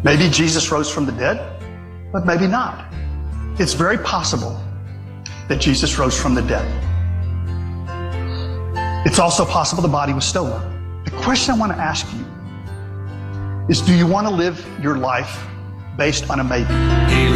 Maybe Jesus rose from the dead, but maybe not. It's very possible that Jesus rose from the dead. It's also possible the body was stolen. The question I want to ask you is, do you want to live your life based on a maybe?